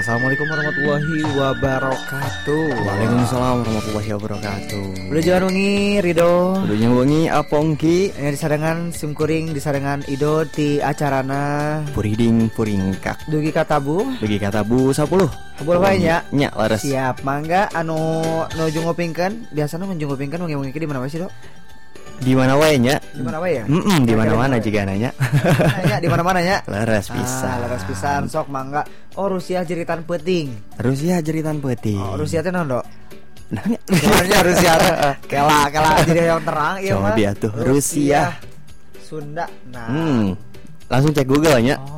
Assalamualaikum warahmatullahi wabarakatuh. Waalaikumsalam warahmatullahi wabarakatuh. Udah jangan wengi Rido. Udah jangan wengi Apongki. Yang disarengan simkuring disarengan Ido di acarana Puriding puringkak. Dugi katabu 10. Boleh wae nya. Nya laras. Siap, mangga anu nuju ngopingkeun. Biasana nuju ngopingkeun wengi-wengi di mana wae sih, Dok? Di mana wae nya? Di mana wae ya? Di mana-mana jiga nanya. Nya di mana-mana nya. Laras pisan. Laras pisan sok mangga. Oh, Rusia jeritan peuting. Rusia jeritan peuting. Oh, Rusia teh naon, Dok? Nanya. Sebenarnya Rusia teh kela jadi yang terang ieu mah. Coba dia tuh Rusia. Sunda. Nah. Langsung cek Google nya. Oh.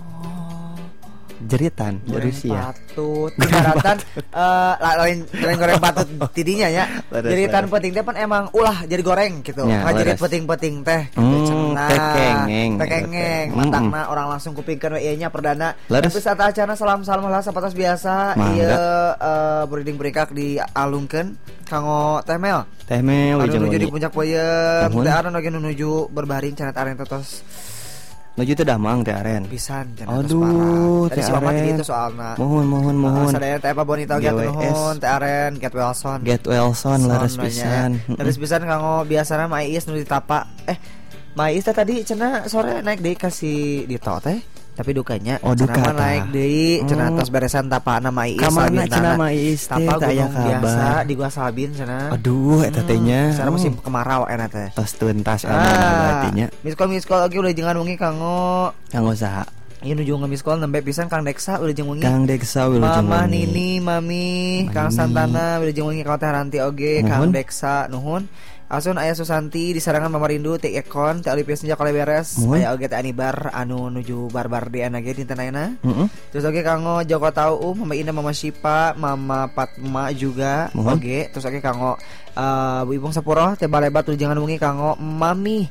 Jeritan Rusia. Patut ibaratan lain goreng patut tidinya ya. Jeritan peuting teh pan emang ulah jadi goreng gitu. Ngajerit peuting-peuting teh tekengeng matangna orang langsung kupingkeun we nya perdana. Tapi saat acara salam-salam lah sapatos biasa ieu breeding berikak dialungkeun kanggo Tehmel. Anu nuju di puncak peuyeum teh aran lagi nuju berbaring cenah aren totos nuju teh damang teh aren pisan cenah tos parah. Tadi si Mama tadi itu soalna. Mohon. Sadaya teh apa bonita oge nuhun teh aren Get Wilson laras pisan. Terus pisan kanggo biasana Mais nu ditapa. Mais teh tadi cenah sore naik deui ka si Dito teh. Tapi dukanya cenah naik deui cenah tos beresan tapana Mais. Kamana cenah Mais teh aya biasa di Gua Sabin cenah. Aduh eta teh nya. Sareng musim kemarau eta teh. Tos tuntas berarti nya. Miss call oge udah jangan wengi kanggo saha? Ieu nuju nge-miss call nembe pisan Kang Deksa udah jeung wengi. Kang Deksa udah jeung wengi. Mama Nini, Mami, Kang Santana udah jeung wengi ka Teh Ranti oge, Kang Deksa nuhun. Asun aya Susanti disarangan Mama Rindu teh Ekon teh Alipia senja kale beres. Aya oge teh Anibar anu nuju barbar di ana ge dinten ayeuna. Terus oge kanggo Joko Tau, Mama Indah, Mama Syifa, Mama Fatma juga oge. Terus oge kanggo Bu Ibung Sapuro teh Balebat udah jangan wengi kanggo Mami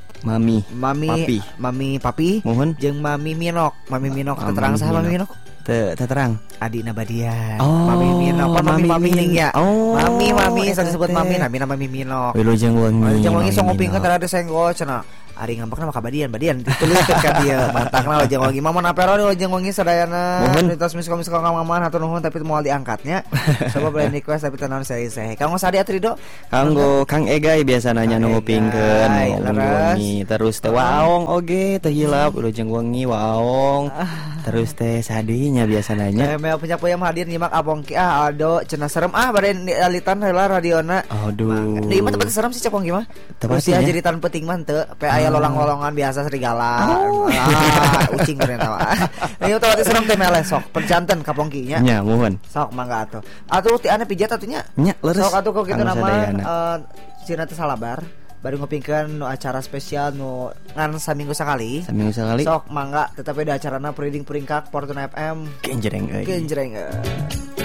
Papi jeung Mami Minok terang saha Mami Minok terang adina Badian Mami Minok Mami ning ya Mami disebut Mami Mami Minok wilujeng wengi sok ngopingkeun teh ada senggol cenah ari ngampakna mah ka Badian dituluykeun ka dieu mantangna lajeng wengi Mamon apero lajeng wengi sadayana tos miskol ka Maman hatur nuhun tapi moal diangkatnya coba brand request tapi tenan saya kanggo Sadi Atrido kanggo Kang Egay biasa nanya nu ngopingkeun wengi terus teh Waong oge teh hilap lajeng wengi Waong terus teh Sadinya biasa nanya mel punya peuyeum hadir nyimak Apongki Aldo cenah serem bade alitan heula radiona aduh deui mah teu serem sih Apongki mah Rusia jeritan peuting mah teu aya lolang-lolongan biasa serigala. Ucing ternyata mah. Ayo teh serem teh meleh sok perjanten ka Pongki nya. Nya muhun. Sok mangga atuh. Atuh ti ane pijat atuh nya. Nya leres. Sok atuh kok kitu nama cenah teh salabar. Bari ngopingkeun nu acara spesial nu ngan saminggu sakali. Sok mangga tetapi ada acarana Breeding Puringkak Fortuna FM. Genjreng euy.